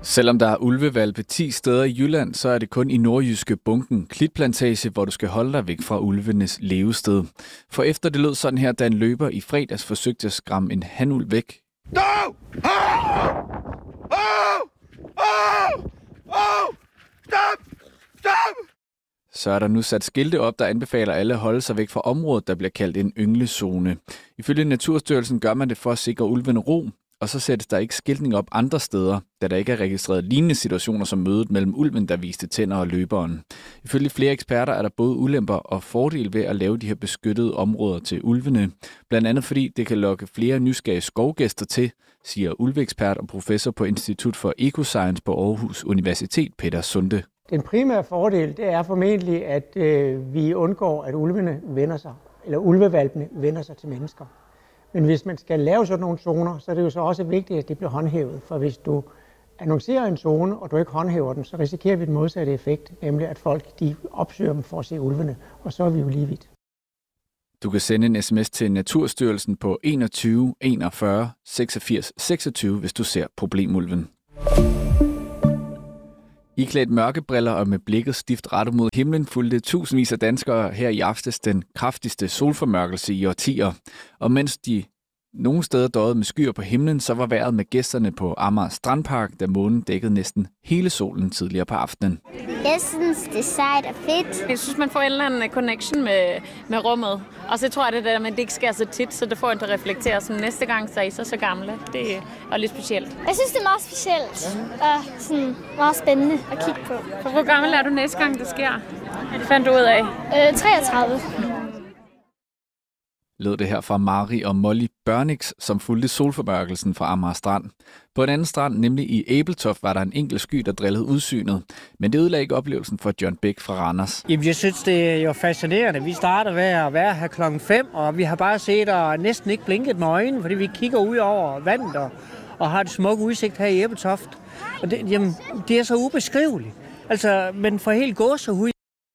Selvom der er ulvehvalpe 10 steder i Jylland, så er det kun i nordjyske Bunken Klitplantage, hvor du skal holde dig væk fra ulvenes levested. For efter det lød sådan her, da en løber i fredags forsøgte at skræmme en hanulv væk. No! Stop! Stop! Så er der nu sat skilte op, der anbefaler alle at holde sig væk fra området, der bliver kaldt en ynglezone. Ifølge Naturstyrelsen gør man det for at sikre ulvene ro, og så sættes der ikke skiltning op andre steder, da der ikke er registreret lignende situationer som mødet mellem ulven, der viste tænder og løberen. Ifølge flere eksperter er der både ulemper og fordele ved at lave de her beskyttede områder til ulvene. Blandt andet fordi det kan lokke flere nysgerrige skovgæster til, siger ulveekspert og professor på Institut for Ecoscience på Aarhus Universitet, Peter Sunde. Den primære fordel, det er formentlig, at vi undgår, at ulvevalpene vender sig til mennesker. Men hvis man skal lave sådan nogle zoner, så er det jo så også vigtigt, at det bliver håndhævet. For hvis du annoncerer en zone, og du ikke håndhæver den, så risikerer vi den modsatte effekt, nemlig at folk de opsøger dem for at se ulvene, og så er vi jo lige vidt. Du kan sende en sms til Naturstyrelsen på 21 41 86 26, hvis du ser problemulven. Iklædt mørkebriller og med blikket stift rettet mod himlen fulgte tusindvis af danskere her i aftes den kraftigste solformørkelse i årtier. Og mens de nogle steder døjede med skyer på himlen, så var vejret med gæsterne på Amager Strandpark, da månen dækkede næsten hele solen tidligere på aftenen. Jeg synes, det er sejt og fedt. Jeg synes, man får en eller anden connection med rummet. Og så tror jeg, det der med, at det ikke sker så tit, så det får en til at reflektere, som næste gang, så er I så gamle. Det er lidt specielt. Jeg synes, det er meget specielt og sådan meget spændende at kigge på. For hvor gammel er du næste gang, det sker? Det fandt du ud af? 33. Lød det her fra Mari og Molly Børnix, som fulgte solformørkelsen fra Amager Strand. På en anden strand, nemlig i Ebeltoft, var der en enkelt sky, der drillede udsynet. Men det ødelagde ikke oplevelsen for John Bæk fra Randers. Jamen, jeg synes, det er jo fascinerende. Vi starter ved at være her 5:00, og vi har bare set og næsten ikke blinket med øjnene, fordi vi kigger ud over vandet og har det smukke udsigt her i Ebeltoft. Og det er så ubeskriveligt. Altså, men for helt gåsehud.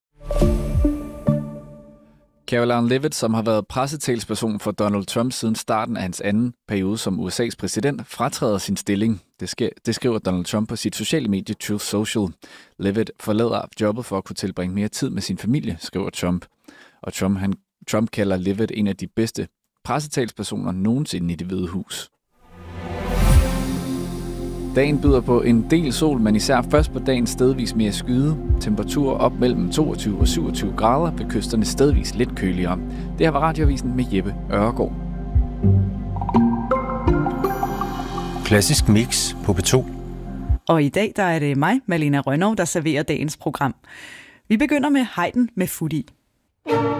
Caroline Leavitt, som har været pressetalsperson for Donald Trump siden starten af hans anden periode som USA's præsident, fratræder sin stilling. Det skriver Donald Trump på sit sociale medie Truth Social. Leavitt forlader jobbet for at kunne tilbringe mere tid med sin familie, skriver Trump. Og Trump kalder Leavitt en af de bedste pressetalspersoner nogensinde i Det Hvide Hus. Dagen byder på en del sol, men især først på dagen stedvis mere skyde. Temperaturer op mellem 22 og 27 grader, ved kysterne stedvis lidt køligere. Det her var Radioavisen med Jeppe Øregård. Klassisk mix på P2. Og i dag der er det mig, Malena Rønnow, der serverer dagens program. Vi begynder med Haydn med Fut i.